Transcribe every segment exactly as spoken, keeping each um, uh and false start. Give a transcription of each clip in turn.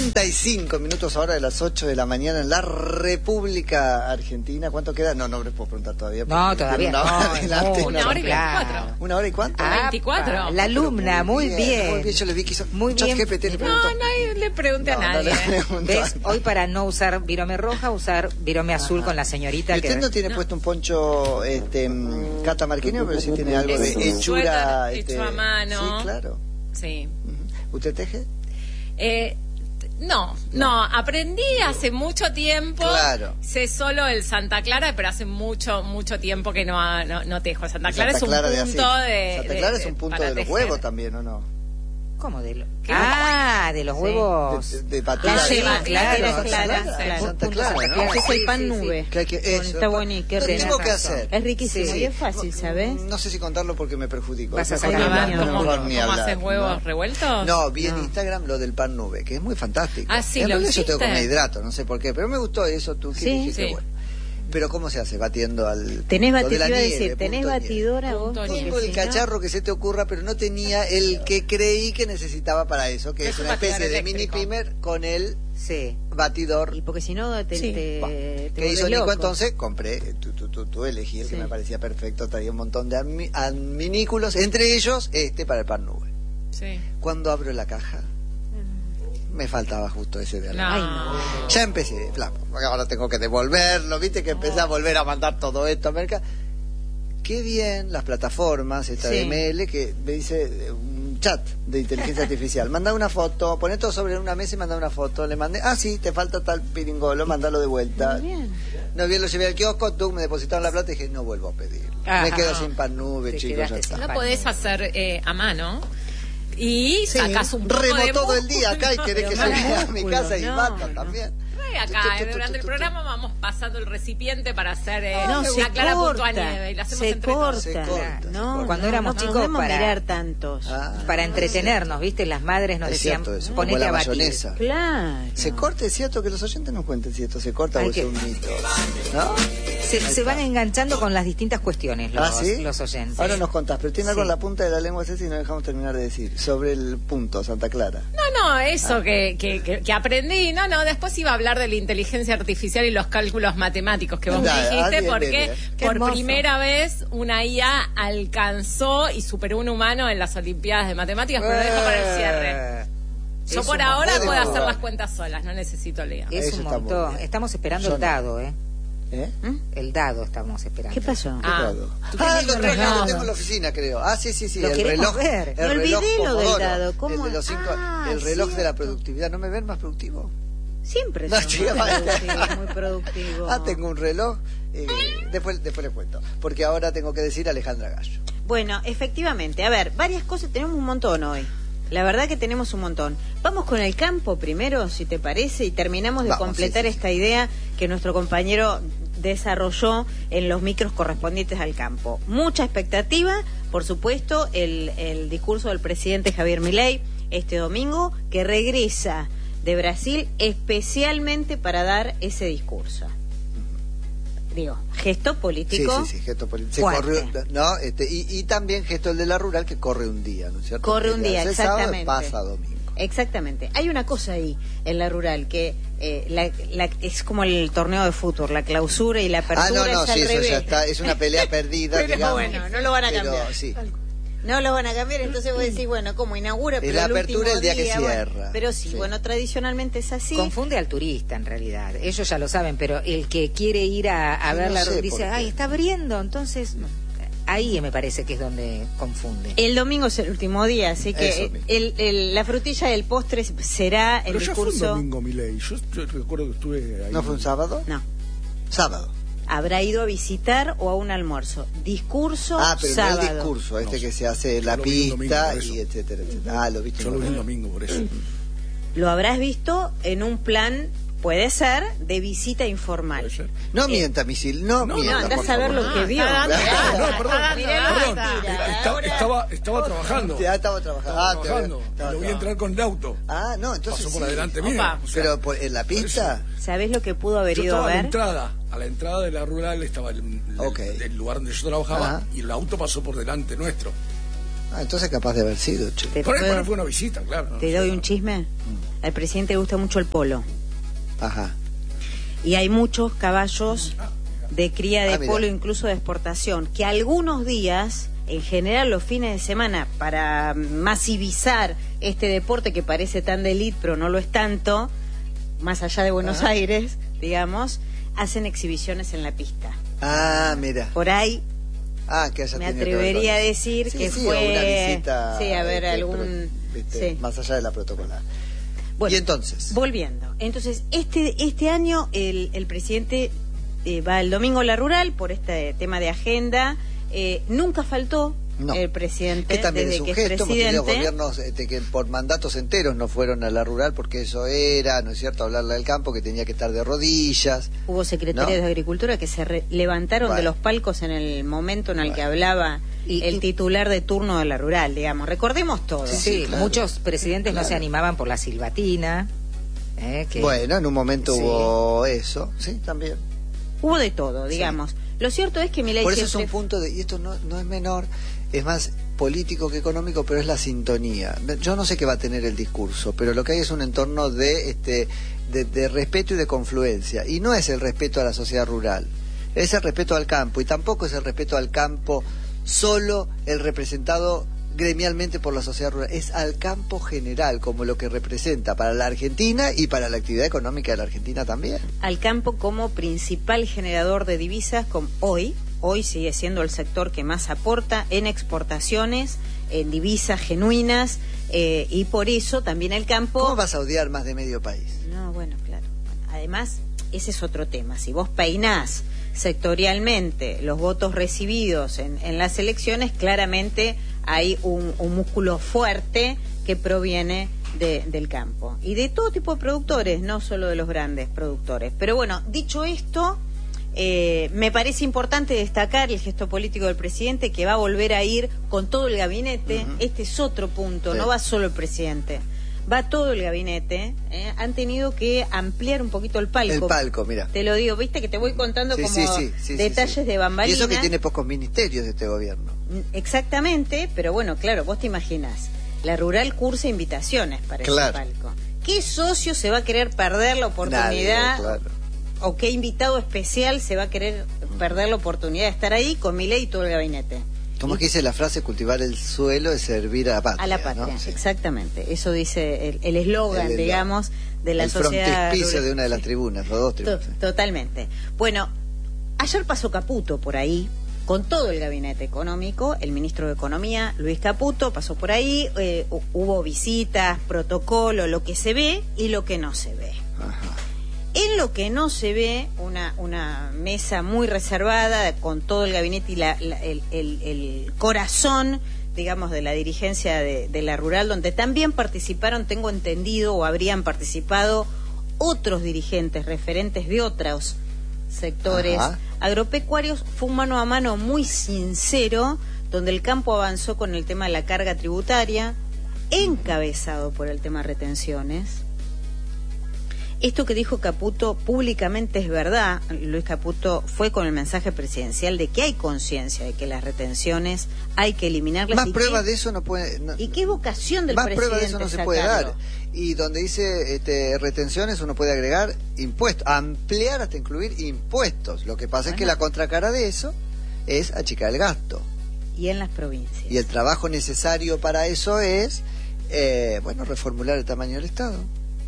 treinta y cinco minutos ahora de las ocho de la mañana en la República Argentina. ¿Cuánto queda? No, no les puedo preguntar todavía. No, todavía una no. Hora adelante, no, una, una hora y claro. veinticuatro. ¿Una hora y cuánto? Ah, veinticuatro. La alumna, muy bien. Muy bien. Muy bien, yo le vi que hizo Muy chat bien. G P T, le No, preguntó. no le pregunté a No, no nadie. le preguntó. ¿Ves? Hoy para no usar virome roja, usar virome azul con la señorita. ¿Y usted que... no tiene No. puesto un poncho este, mm, catamarqueño, pero sí tiene algo de Es un hechura? suéter este, hecho a mano. Sí, claro. Sí. Ujú. ¿Usted teje? Eh, no, no, aprendí hace mucho tiempo. Claro. Sé solo el Santa Clara, pero hace mucho, mucho tiempo que no, no, no tejo. Santa Clara Santa es un Clara de punto así. de. Santa de- Clara de- es un punto para de los tejer. huevos también, ¿o no? ¿Cómo de los? ¿Qué? Ah, de los Sí. huevos. De, de, de patilla. La Sí, yema, claro, la Santa clara, Clara, claro. Santa Punto Clara, Santa ¿no? Clara. Ese es el pan Sí, sí, nube. sí. Que hay que, eso, Está buenísimo, qué lo rico. tengo que hacer. Es riquísimo Sí. y es fácil, ¿sabes? No sé si contarlo porque me perjudico. Vas a Mejor sacar no, A el ver, baño, no, ¿cómo, mejor ni cómo hablar, haces huevos no. revueltos? No, vi en No. Instagram lo del pan nube, que es muy fantástico. Ah, sí, en ¿lo realidad yo tengo que hiciste? comer hidrato, no sé por qué, pero me gustó eso, tú que Sí. dijiste, Sí. bueno. Pero ¿cómo se hace? Batiendo al Tenés punto bati- de la te iba a nieve, decir, tenés punto de nieve. batidora vos. Punto porque nieve. Tengo el si no- cacharro que se te ocurra, pero no tenía el que creí que necesitaba para eso, que Es es un una especie batidor de mini eléctrico. pimer con el Sí. batidor. Y porque si no te, Sí. te, Bah. te ¿Qué volvés hizo Nico loco. entonces? Compré, tú, tú, tú, tú elegí el que Sí. me parecía perfecto, traía un montón de admi- adminículos, entre ellos este para el pan nube. Sí. Cuando abro la caja, me faltaba justo ese de al No. lado. Ay, no. Ya empecé, flaco, porque ahora tengo que devolverlo, viste que empecé a volver a mandar todo esto a mercado. Qué bien las plataformas, esta Sí. de M L, que me dice eh, un chat de inteligencia artificial. Manda una foto, poné todo sobre una mesa y manda una foto. Le mandé, ah, sí, te falta tal piringolo, mandalo de vuelta. Muy bien. No bien, lo llevé al kiosco, tú me depositaron la plata y dije, no vuelvo a pedir. Ah, me quedo ah, sin pan nube, te chicos, ya quedaste está. sin No pan. podés hacer eh, a mano y Sí, sacás un poco remo de todo el músculo. día acá y querés que se Pero vea a más mi músculo, casa y no, bata no. también. Y acá, eh, durante el programa vamos pasando el recipiente para hacer eh, No, una se clara punto a corta. nieve y lo hacemos Se entre corta. todos. Se corta, se No, corta. Cuando no, éramos no chicos, podemos para- mirar tantos. Ah, Para entretenernos, ¿viste? Las madres nos es decían, cierto eso, como ponete la a batir. mayonesa. Claro. Se corta, es cierto que los oyentes nos cuenten si esto se corta Hay o es que- un mito. ¿No? Se, Ahí se van está. enganchando con las distintas cuestiones los, ¿Ah, sí? los oyentes. Ahora nos contás, pero tiene algo Sí. en la punta de la lengua, Ceci, y no dejamos terminar de decir. Sobre el punto, Santa Clara. No, no, eso Ah. que, que, que, que aprendí. No, no, después iba a hablar de la inteligencia artificial y los cálculos matemáticos que vos Dale, me ah, dijiste, bien, porque bien, bien. Qué por hermoso. primera vez una I A alcanzó y superó un humano en las Olimpiadas de Matemáticas, pero lo dejo para el cierre. Eh, Yo es por un ahora montón. puedo hacer las cuentas solas, no necesito la I A. Es Eso un está muy montón. bien. Estamos esperando Yo el no. dado, ¿eh? ¿Eh? El dado estamos esperando. ¿Qué pasó? ¿Qué Ah. dado? ¿Tú Ah, qué lo, lees traje, los lo dados? tengo en la oficina, creo. Ah, sí, sí, sí. Lo el queremos reloj. ver. El Me reloj olvidé lo del Pomodoro, dado, ¿cómo? El de los cinco, Ah, el reloj de la cierto. productividad. ¿No me ven más productivo? Siempre No, son chica, muy vale. productivos, muy productivos. Ah, tengo un reloj. Eh, después, después les cuento. Porque ahora tengo que decir Alejandra Gallo. Bueno, efectivamente, a ver, varias cosas, tenemos un montón hoy. La verdad que tenemos un montón. Vamos con el campo primero, si te parece, y terminamos de Vamos, completar sí, sí, esta idea que nuestro compañero desarrolló en los micros correspondientes al campo. Mucha expectativa, por supuesto, el, el discurso del presidente Javier Milei este domingo, que regresa de Brasil especialmente para dar ese discurso. Digo, gesto Sí, político. sí, sí, gesto político. Se fuerte. corrió, no, este, y, y también gesto el de la rural que corre un día, ¿no es cierto? Corre Que un le día, hace sábado y exactamente. pasa domingo. Exactamente. Hay una cosa ahí en la rural que eh, la, la- es como el torneo de fútbol, la clausura y la Ah, apertura no, no, es al sí, eso revés. ya está, es una pelea perdida, Pero digamos. bueno, no lo van a Pero, cambiar. sí. No lo van a cambiar, entonces vos decís, bueno, ¿cómo inaugura? Es Pero la el apertura último el día que bueno, cierra. pero sí, Sí. bueno, tradicionalmente es así. Confunde al turista en realidad. Ellos ya lo saben, pero el que quiere ir a, a Sí, ver no la sé rueda por dice, qué. ay, está abriendo, entonces no. Ahí me parece que es donde confunde. El domingo es el último día, así que Eso eh, mismo. el, el- la frutilla del postre será el Pero ya fue un discurso. domingo, Milei. Yo, yo recuerdo que estuve ahí. ¿No fue un sábado? No, Sábado. habrá ido a visitar o a un almuerzo. Discurso Ah, pero sábado. no el discurso, este No, que se hace yo la lo vi un domingo, pista por eso. y etcétera, etcétera. Ah, lo viste. Yo lo vi un el domingo, por eso. Lo habrás visto en un plan, puede ser, de visita informal. Puede ser. No mienta, misil, no, No, No, mienta. andás por a ver favor. lo que vio. Ah, Claro. está No, perdón, dando Mirá, data. Perdón, Mentira, está- ahora- estaba, estaba trabajando. Ya estaba trabajando. Estaba Ah, te- trabajando. estaba Lo vi trabajando. entrar con el auto. Ah, no, entonces Pasó por sí. adelante mío. Opa. O sea, Pero por- en la pista. ¿Sabés lo que pudo haber yo ido estaba a a la ver? entrada. A la entrada de la rural estaba el, el- Ok. el lugar donde yo trabajaba Ajá. y el auto pasó por delante nuestro. Ah, entonces capaz de haber sido, che. Te Por ahí, puedo- por ahí fue una visita, claro. no ¿Te sé. doy un chisme? al presidente le gusta mucho el polo. Ajá. Y hay muchos caballos de cría de Ah, mira. polo, incluso de exportación, que algunos días, en general los fines de semana, para masivizar este deporte que parece tan de élite, pero no lo es tanto, más allá de Buenos Ah. Aires, digamos, hacen exhibiciones en la pista. Ah, mira. Por ahí Ah, que haya me tenido que ver atrevería con a eso. decir Sí, que sí, fue... o una visita, sí, a ver, este, algún... pro- viste, sí. más allá de la protocolar. Bueno, Y entonces, volviendo. Entonces, este este año el, el presidente eh, va el domingo a la rural por este tema de agenda. Eh, nunca faltó no. el presidente que también desde es un que es gesto, hemos tenido presidente. gobiernos este, que por mandatos enteros no fueron a la rural porque eso era, ¿no es cierto?, hablarle del campo, que tenía que estar de rodillas. Hubo secretarios ¿no? de Agricultura que se re- levantaron Bueno. de los palcos en el momento en el Bueno. que hablaba Y- el y- titular de turno de la rural, digamos. Recordemos todo. Sí, Sí, claro. muchos presidentes no Claro. se animaban por la silbatina. ¿eh? Que- Bueno, en un momento Sí. hubo eso, sí, también. Hubo de todo, digamos. Lo cierto es que Milei Por eso es siempre... un punto de, y esto no, no es menor, es más político que económico, pero es la sintonía. Yo no sé qué va a tener el discurso, pero lo que hay es un entorno de este de, de respeto y de confluencia, y no es el respeto a la sociedad rural, es el respeto al campo, y tampoco es el respeto al campo solo el representado gremialmente por la sociedad rural, es al campo general, como lo que representa para la Argentina y para la actividad económica de la Argentina también. al campo como principal generador de divisas, con hoy, hoy sigue siendo el sector que más aporta en exportaciones, en divisas genuinas, eh, y por eso también el campo... ¿Cómo vas a odiar más de medio país? No, bueno, claro. Bueno, además, ese es otro tema. Si vos peinás sectorialmente los votos recibidos en, en las elecciones, claramente hay un, un músculo fuerte que proviene de, del campo. Y de todo tipo de productores, no solo de los grandes productores. Pero bueno, dicho esto, eh, me parece importante destacar el gesto político del presidente, que va a volver a ir con todo el gabinete. Ujú. Este es otro punto, Sí. no va solo el presidente. Va todo el gabinete, ¿eh? Han tenido que ampliar un poquito el palco. El palco, mira. Te lo digo, viste que te voy contando Sí, como sí, sí, sí, detalles sí, sí. de bambalinas. Y eso que tiene pocos ministerios de este gobierno. Exactamente, pero bueno, claro, vos te imaginás, la rural cursa invitaciones para Claro. ese palco. ¿Qué socio se va a querer perder la oportunidad? Nadie, claro. ¿O qué invitado especial se va a querer perder la oportunidad de estar ahí con Milei y todo el gabinete? Como Y- que dice la frase, cultivar el suelo es servir a la patria. A la patria, ¿no? Sí. exactamente. Eso dice el- el eslogan, El- digamos, de la el sociedad. frontispicio rural. de una de las tribunas, los dos To- tribunas. Totalmente. Bueno, ayer pasó Caputo por ahí, con todo el gabinete económico, el ministro de Economía, Luis Caputo, pasó por ahí, eh, hu- hubo visitas, protocolo, lo que se ve y lo que no se ve. Ajá. En lo que no se ve, una, una mesa muy reservada con todo el gabinete y la- la- el, el- el corazón, digamos, de la dirigencia de, de la rural, donde también participaron, tengo entendido, o habrían participado otros dirigentes referentes de otros sectores Ajá. agropecuarios. Fue un mano a mano muy sincero, donde el campo avanzó con el tema de la carga tributaria, encabezado por el tema retenciones. Esto que dijo Caputo públicamente es verdad. Luis Caputo fue con el mensaje presidencial de que hay conciencia de que las retenciones hay que eliminarlas. Más y pruebas que- de eso no puede... no- ¿Y qué vocación del más presidente pruebas de eso no se puede sacarlo? dar. Y donde dice este, retenciones, uno puede agregar impuestos, ampliar hasta incluir impuestos. Lo que pasa es que Bueno. la contracara de eso es achicar el gasto. Y en las provincias. Y el trabajo necesario para eso es, eh, bueno, reformular el tamaño del Estado.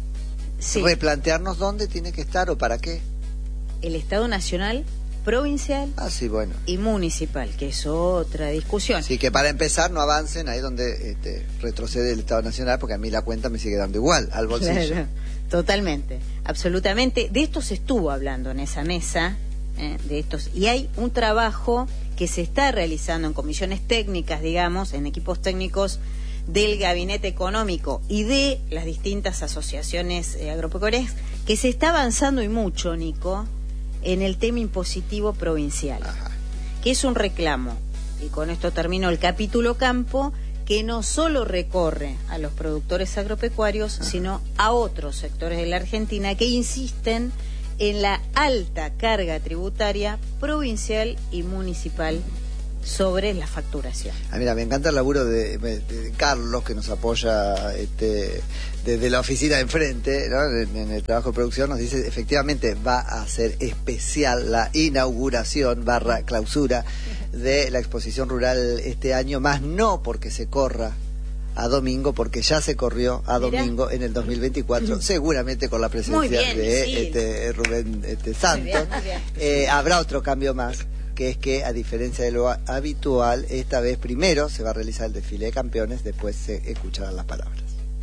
Sí, Replantearnos dónde tiene que estar o para qué. el Estado Nacional, provincial Ah, sí, bueno. y municipal, que es otra discusión. Así que para empezar no avancen ahí donde este, retrocede el Estado Nacional, porque a mí la cuenta me sigue dando igual al bolsillo. Claro, totalmente, absolutamente. De esto se estuvo hablando en esa mesa, eh, de estos, y hay un trabajo que se está realizando en comisiones técnicas, digamos, en equipos técnicos del gabinete económico y de las distintas asociaciones eh, agropecuarias, que se está avanzando y mucho, Nico, en el tema impositivo provincial, Ajá. que es un reclamo, y con esto termino el capítulo campo, que no solo recorre a los productores agropecuarios, sino a otros sectores de la Argentina que insisten en la alta carga tributaria provincial y municipal sobre la facturación. Ah, mira, me encanta el laburo de, de Carlos, que nos apoya este, desde la oficina de enfrente, ¿no? en, en el trabajo de producción. Nos dice, efectivamente, va a ser especial la inauguración barra clausura de la exposición rural este año, más no porque se corra a domingo, porque ya se corrió a Mirá. domingo en el dos mil veinticuatro, seguramente con la presencia Muy bien, de sí. este, Rubén este, Santos. bien, muy bien. Eh, habrá otro cambio más, que es que, a diferencia de lo habitual, esta vez primero se va a realizar el desfile de campeones, después se escucharán las palabras.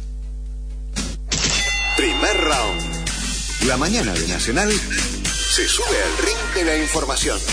Primer round. La mañana de Nacional se sube al ring de la información.